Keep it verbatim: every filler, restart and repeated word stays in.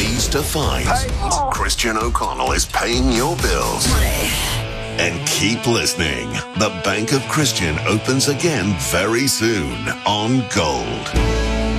fees to fines. Christian O'Connell is paying your bills. And keep listening. The Bank of Christian opens again very soon on Gold.